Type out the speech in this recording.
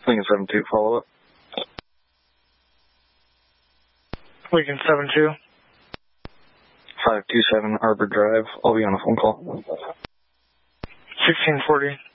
Lincoln 7-2, follow up. Lincoln 7-2. 527 Arbor Drive. I'll be on a phone call. 1640.